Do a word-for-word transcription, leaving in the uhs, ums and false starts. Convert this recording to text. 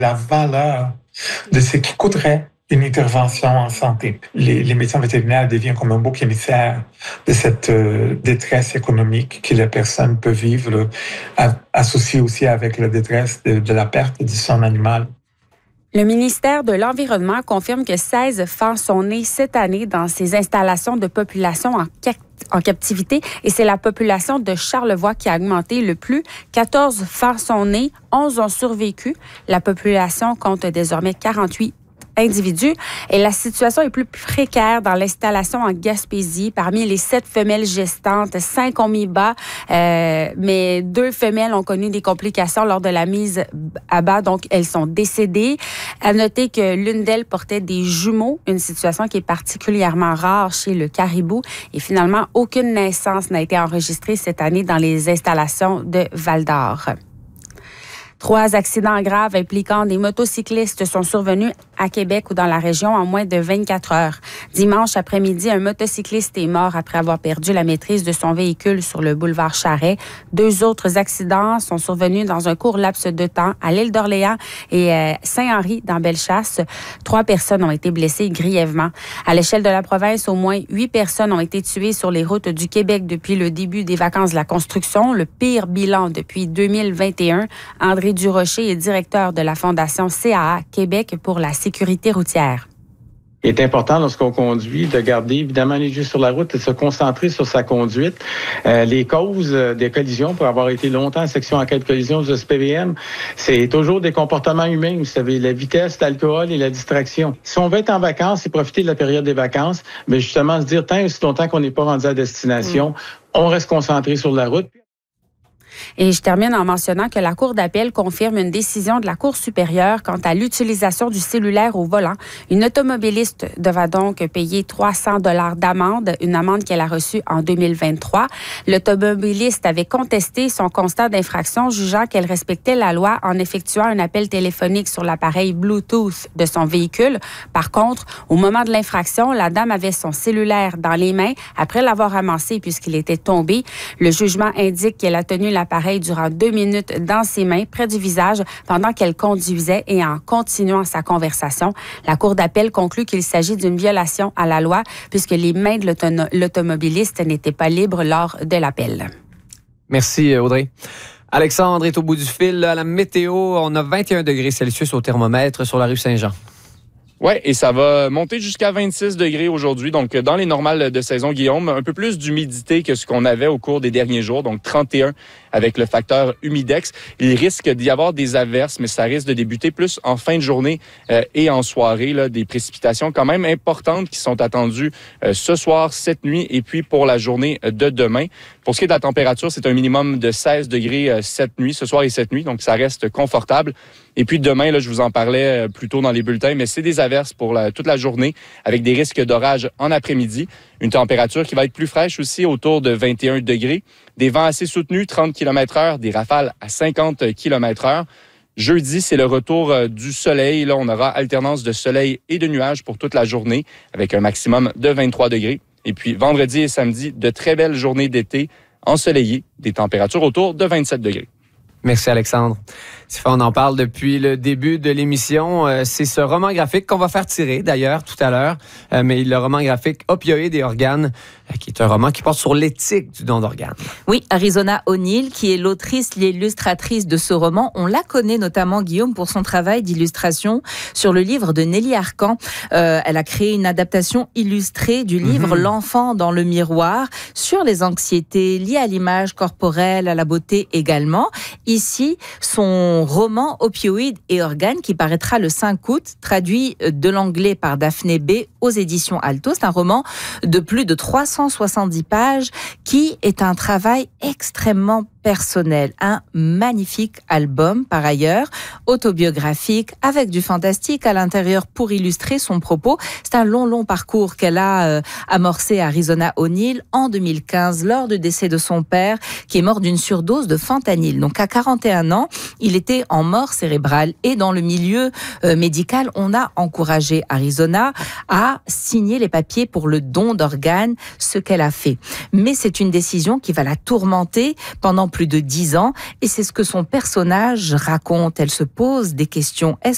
la valeur de ce qui coûterait une intervention en santé. Les, les médecins vétérinaires deviennent comme un bouc émissaire de cette euh, détresse économique que la personne peut vivre, à, associée aussi avec la détresse de, de la perte de son animal. Le ministère de l'Environnement confirme que seize phares sont nés cette année dans ces installations de population en, ca- en captivité et c'est la population de Charlevoix qui a augmenté le plus. quatorze phares sont nés, onze ont survécu. La population compte désormais quarante-huit individus et la situation est plus précaire dans l'installation en Gaspésie. Parmi les sept femelles gestantes, cinq ont mis bas, euh, mais deux femelles ont connu des complications lors de la mise à bas, donc elles sont décédées. À noter que l'une d'elles portait des jumeaux, une situation qui est particulièrement rare chez le caribou. Et finalement, aucune naissance n'a été enregistrée cette année dans les installations de Val-d'Or. Trois accidents graves impliquant des motocyclistes sont survenus à Québec ou dans la région en moins de vingt-quatre heures. Dimanche après-midi, un motocycliste est mort après avoir perdu la maîtrise de son véhicule sur le boulevard Charest. Deux autres accidents sont survenus dans un court laps de temps à l'île d'Orléans et à Saint-Henri dans Bellechasse. Trois personnes ont été blessées grièvement. À l'échelle de la province, au moins huit personnes ont été tuées sur les routes du Québec depuis le début des vacances de la construction, le pire bilan depuis deux mille vingt et un. André Durocher est directeur de la Fondation C A A Québec pour la sécurité routière. Il est important lorsqu'on conduit de garder évidemment les yeux sur la route et de se concentrer sur sa conduite. Euh, les causes des collisions, pour avoir été longtemps en section enquête de collision du S P V M, c'est toujours des comportements humains. Vous savez, la vitesse, l'alcool et la distraction. Si on veut être en vacances et profiter de la période des vacances, mais justement se dire, tant et aussi longtemps qu'on n'est pas rendu à destination, mmh. on reste concentré sur la route. Et je termine en mentionnant que la Cour d'appel confirme une décision de la Cour supérieure quant à l'utilisation du cellulaire au volant. Une automobiliste devra donc payer trois cents dollars d'amende, une amende qu'elle a reçue en deux mille vingt-trois. L'automobiliste avait contesté son constat d'infraction, jugeant qu'elle respectait la loi en effectuant un appel téléphonique sur l'appareil Bluetooth de son véhicule. Par contre, au moment de l'infraction, la dame avait son cellulaire dans les mains après l'avoir ramassé puisqu'il était tombé. Le jugement indique qu'elle a tenu l'appareil durant deux minutes dans ses mains, près du visage, pendant qu'elle conduisait et en continuant sa conversation. La Cour d'appel conclut qu'il s'agit d'une violation à la loi puisque les mains de l'auto- l'automobiliste n'étaient pas libres lors de l'appel. Merci, Audrey. Alexandre est au bout du fil. À la météo, on a vingt et un degrés Celsius au thermomètre sur la rue Saint-Jean. Oui, et ça va monter jusqu'à vingt-six degrés aujourd'hui. Donc, dans les normales de saison, Guillaume, un peu plus d'humidité que ce qu'on avait au cours des derniers jours. Donc, trente et un avec le facteur humidex. Il risque d'y avoir des averses, mais ça risque de débuter plus en fin de journée euh, et en soirée. Là, des précipitations quand même importantes qui sont attendues euh, ce soir, cette nuit et puis pour la journée de demain. Pour ce qui est de la température, c'est un minimum de seize degrés euh, cette nuit, ce soir et cette nuit. Donc, ça reste confortable. Et puis demain, là, je vous en parlais plus tôt dans les bulletins, mais c'est des averses pour la, toute la journée avec des risques d'orage en après-midi. Une température qui va être plus fraîche aussi, autour de vingt et un degrés. Des vents assez soutenus, trente kilomètres heure, des rafales à cinquante kilomètres heure. Jeudi, c'est le retour euh, du soleil. Là, on aura alternance de soleil et de nuages pour toute la journée avec un maximum de vingt-trois degrés. Et puis vendredi et samedi, de très belles journées d'été ensoleillées, des températures autour de vingt-sept degrés. Merci, Alexandre. On en parle depuis le début de l'émission. C'est ce roman graphique qu'on va faire tirer, d'ailleurs, tout à l'heure. Mais le roman graphique Opioïdes et organes, qui est un roman qui porte sur l'éthique du don d'organes. Oui, Arizona O'Neill, qui est l'autrice, l'illustratrice de ce roman. On la connaît notamment, Guillaume, pour son travail d'illustration sur le livre de Nelly Arcan. Euh, elle a créé une adaptation illustrée du livre mmh. L'enfant dans le miroir, sur les anxiétés liées à l'image corporelle, à la beauté également. Ici, son roman Opioïdes et organes qui paraîtra le cinq août, traduit de l'anglais par Daphné B aux éditions Alto. C'est un roman de plus de trois cent soixante-dix pages qui est un travail extrêmement personnel, un magnifique album par ailleurs, autobiographique, avec du fantastique à l'intérieur pour illustrer son propos. C'est un long, long parcours qu'elle a euh, amorcé à Arizona O'Neill en deux mille quinze, lors du décès de son père, qui est mort d'une surdose de fentanyl. Donc à quarante et un ans, il était en mort cérébrale. Et dans le milieu euh, médical, on a encouragé Arizona à signer les papiers pour le don d'organes, ce qu'elle a fait. Mais c'est une décision qui va la tourmenter pendant plus de dix ans, et c'est ce que son personnage raconte. Elle se pose des questions. Est-ce